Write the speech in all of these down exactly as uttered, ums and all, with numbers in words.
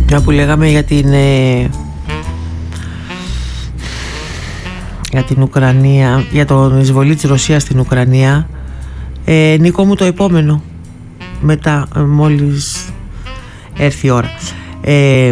Μια που λέγαμε για την ε, για την Ουκρανία, για την εισβολή της Ρωσίας στην Ουκρανία, ε, Νίκο μου, το επόμενο μετά, ε, μόλις έρθει η ώρα, ε,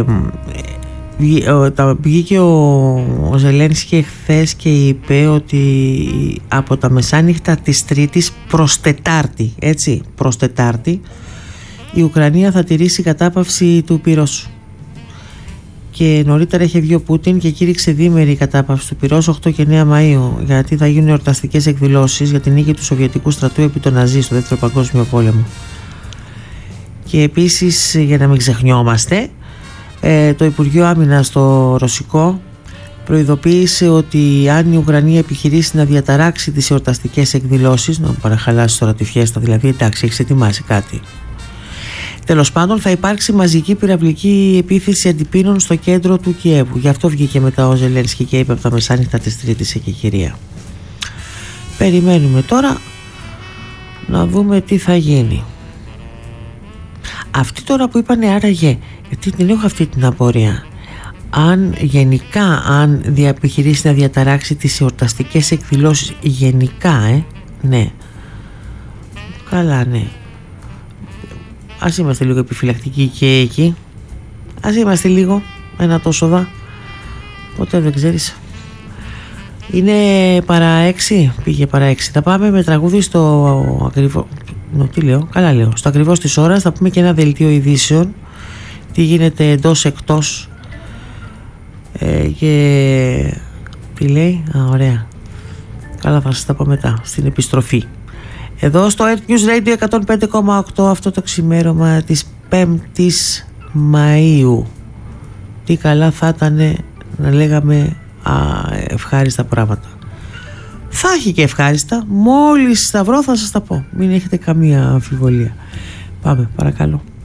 βγήκε ο, ο Ζελένσκι χθες και είπε ότι από τα μεσάνυχτα της Τρίτης προς Τετάρτη, έτσι, προς Τετάρτη, η Ουκρανία θα τηρήσει κατάπαυση του πυρός. Και νωρίτερα είχε βγει ο Πούτιν και κήρυξε διήμερη κατάπαυση του πυρός οκτώ και εννέα Μαΐου, γιατί θα γίνουν εορταστικές εκδηλώσεις για την νίκη του Σοβιετικού στρατού επί των Ναζί στο Δεύτερο Παγκόσμιο Πόλεμο. Και επίσης, για να μην ξεχνιόμαστε, το Υπουργείο Άμυνας το ρωσικό προειδοποίησε ότι αν η Ουκρανία επιχειρήσει να διαταράξει τις εορταστικές εκδηλώσεις, να παραχαλάσει τώρα τη φιέστα, δηλαδή, εντάξει, έχεις ετοιμάσει κάτι, τέλος πάντων θα υπάρξει μαζική πυραυλική επίθεση αντιπίνων στο κέντρο του Κιέβου. Γι' αυτό βγήκε μετά ο Ζελένσκι και είπε από τα μεσάνυχτα της Τρίτης και κυρία. Περιμένουμε τώρα να δούμε τι θα γίνει. Αυτή τώρα που είπανε άραγε, γιατί την έχω αυτή την απορία, αν γενικά, αν επιχειρήσει να διαταράξει τις εορταστικές εκδηλώσεις γενικά, ε, ναι, καλά, ναι, ας είμαστε λίγο επιφυλακτικοί και εκεί, ας είμαστε λίγο, ένα τόσο δα, ποτέ δεν ξέρεις. Είναι παρά έξι, πήγε παρά έξι, θα πάμε με τραγούδι στο ακριβό, νο, τι λέω, καλά λέω, στο ακριβώς της ώρας θα πούμε και ένα δελτίο ειδήσεων, τι γίνεται εντός εκτός, ε, και τι λέει, α, ωραία, καλά, θα σας τα πω μετά στην επιστροφή εδώ στο Earth News Radio εκατόν πέντε κόμμα οκτώ, αυτό το ξημέρωμα της πέμπτης Μαΐου. Τι καλά θα ήταν να λέγαμε α, ευχάριστα πράγματα. Θα έχει και ευχάριστα, μόλις τα βρω θα σας τα πω, μην έχετε καμία αμφιβολία. Πάμε, παρακαλώ.